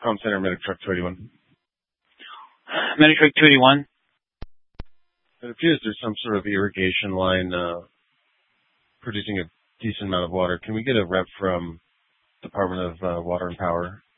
Comm Center, Medic Truck 281. Medic Truck 281. It appears there's some sort of irrigation line producing a decent amount of water. Can we get a rep from Department of Water and Power